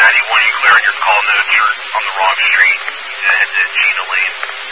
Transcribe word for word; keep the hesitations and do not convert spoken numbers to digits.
ninety-one, you clear on your call notes. You're on the wrong street. You head to Gina Lane.